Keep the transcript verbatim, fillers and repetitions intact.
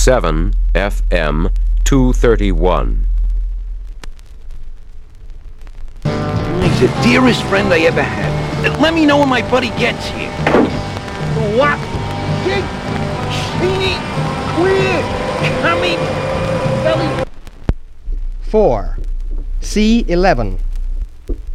seven F M two thirty-one. He's the dearest friend I ever had. Let me know when my buddy gets here. What? Big, skinny, queer, coming, belly. four. C eleven.